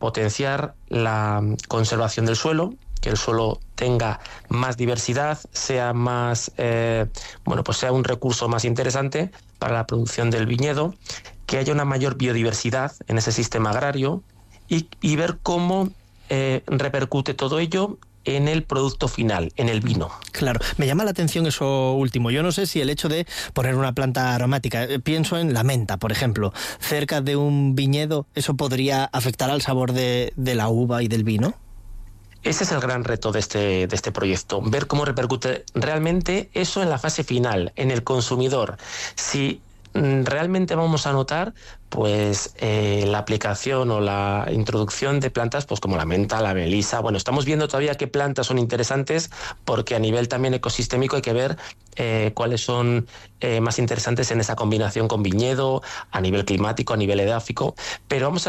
potenciar la conservación del suelo, que el suelo tenga más diversidad, sea más, pues sea un recurso más interesante para la producción del viñedo, que haya una mayor biodiversidad en ese sistema agrario y ver cómo repercute todo ello en el producto final, en el vino. Claro, me llama la atención eso último. Yo no sé si el hecho de poner una planta aromática, pienso en la menta, por ejemplo, cerca de un viñedo, ¿eso podría afectar al sabor de la uva y del vino? Ese es el gran reto de este proyecto, ver cómo repercute realmente eso en la fase final, en el consumidor. Si realmente vamos a notar pues la aplicación o la introducción de plantas pues como la menta, la melisa. Bueno, estamos viendo todavía qué plantas son interesantes, porque a nivel también ecosistémico hay que ver cuáles son más interesantes en esa combinación con viñedo, a nivel climático, a nivel edáfico, pero vamos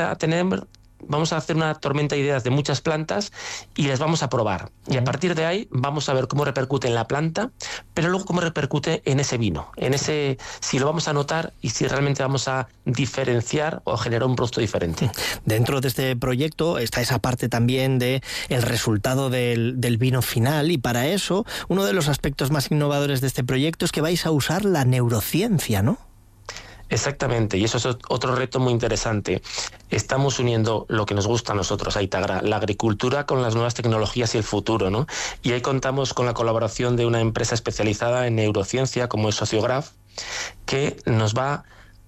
a hacer una tormenta de ideas de muchas plantas y las vamos a probar. Y a partir de ahí vamos a ver cómo repercute en la planta, pero luego cómo repercute en ese vino, si lo vamos a notar y si realmente vamos a diferenciar o generar un producto diferente. Dentro de este proyecto está esa parte también de el resultado del vino final, y para eso uno de los aspectos más innovadores de este proyecto es que vais a usar la neurociencia, ¿no? Exactamente, y eso es otro reto muy interesante. Estamos uniendo lo que nos gusta a nosotros, a Itagra, la agricultura con las nuevas tecnologías y el futuro, ¿no? Y ahí contamos con la colaboración de una empresa especializada en neurociencia como es Sociograph, que nos va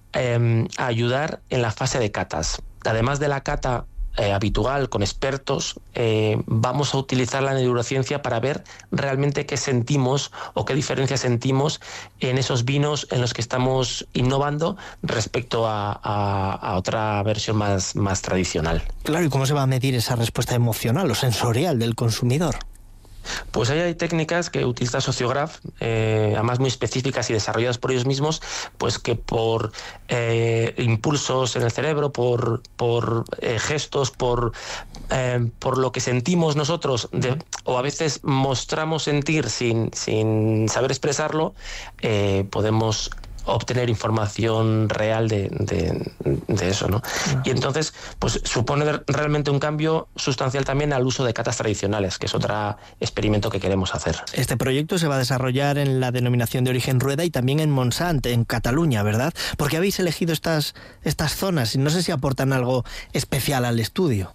a ayudar en la fase de catas. Además de la cata habitual con expertos, vamos a utilizar la neurociencia para ver realmente qué sentimos o qué diferencia sentimos en esos vinos en los que estamos innovando respecto a otra versión más tradicional. Claro, ¿y cómo se va a medir esa respuesta emocional o sensorial del consumidor? Pues ahí hay técnicas que utiliza Sociograph, además muy específicas y desarrolladas por ellos mismos, pues que por impulsos en el cerebro, por gestos, por lo que sentimos nosotros, o a veces mostramos sentir sin saber expresarlo, podemos obtener información real de eso, ¿no? Y entonces, pues supone realmente un cambio sustancial también al uso de catas tradicionales, que es otro experimento que queremos hacer. Este proyecto se va a desarrollar en la denominación de origen Rueda y también en Montsant, en Cataluña, ¿verdad? ¿Por qué habéis elegido estas zonas? No sé si aportan algo especial al estudio.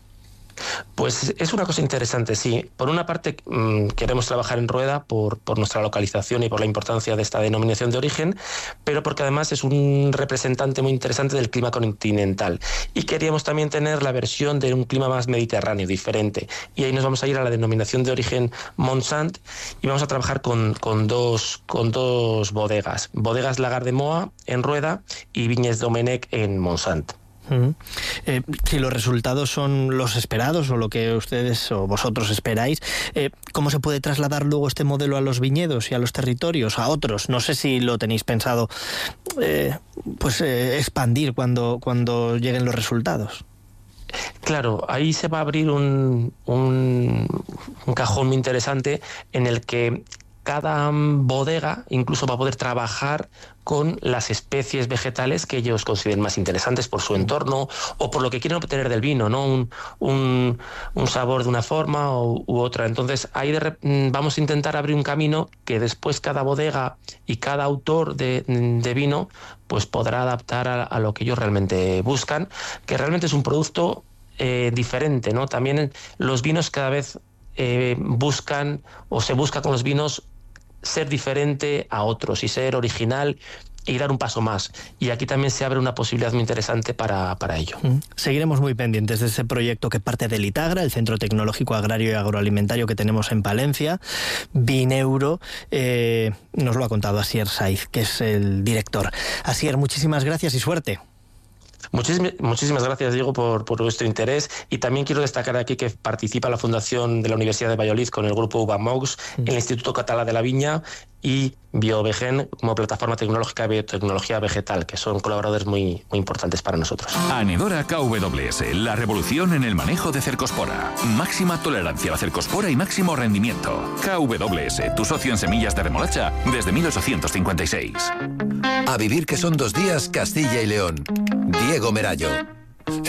Pues es una cosa interesante, sí. Por una parte, queremos trabajar en Rueda por nuestra localización y por la importancia de esta denominación de origen, pero porque además es un representante muy interesante del clima continental. Y queríamos también tener la versión de un clima más mediterráneo, diferente. Y ahí nos vamos a ir a la denominación de origen Montsant y vamos a trabajar con dos bodegas. Bodegas Lagar de Moa en Rueda y Viñes Domenech en Montsant. Si los resultados son los esperados o lo que ustedes o vosotros esperáis, ¿cómo se puede trasladar luego este modelo a los viñedos y a los territorios, a otros? No sé si lo tenéis pensado expandir cuando lleguen los resultados. Claro, ahí se va a abrir un cajón muy interesante en el que cada bodega incluso va a poder trabajar con las especies vegetales que ellos consideren más interesantes por su entorno o por lo que quieren obtener del vino, ¿no? Un sabor de una forma u otra. Entonces ahí vamos a intentar abrir un camino que después cada bodega y cada autor de vino pues podrá adaptar a lo que ellos realmente buscan, que realmente es un producto diferente, ¿no? También los vinos cada vez buscan o se busca con los vinos ser diferente a otros y ser original y dar un paso más. Y aquí también se abre una posibilidad muy interesante para ello. Seguiremos muy pendientes de ese proyecto que parte del Itagra, el Centro Tecnológico Agrario y Agroalimentario que tenemos en Palencia, Vineuro. Nos lo ha contado Asier Saiz, que es el director. Asier, muchísimas gracias y suerte. Muchísimas gracias, Diego, por vuestro interés, y también quiero destacar aquí que participa la Fundación de la Universidad de Valladolid con el grupo UVA-MOUX, el Instituto Català de la Viña y BioVegen como plataforma tecnológica de biotecnología vegetal, que son colaboradores muy importantes para nosotros. Anedora KWS, la revolución en el manejo de cercospora. Máxima tolerancia a la cercospora y máximo rendimiento. KWS, tu socio en semillas de remolacha desde 1856. A vivir que son 2 días, Castilla y León. Diego Merallo.